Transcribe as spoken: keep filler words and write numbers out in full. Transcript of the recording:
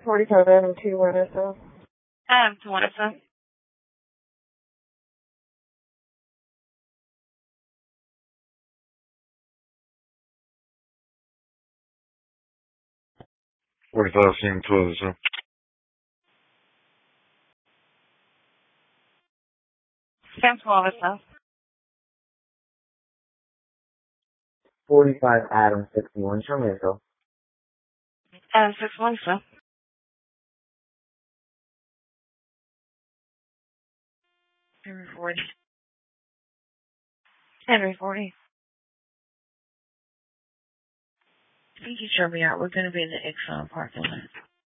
forty-five Adam two one S L. Adam two one S L. forty-five C M twelve S L. Sam twelve S L. forty-five Adam sixty-one, show me S L. Adam sixty-one S L. Henry forty. Henry forty. I think you showed me out. We're going to be in the Exxon parking lot.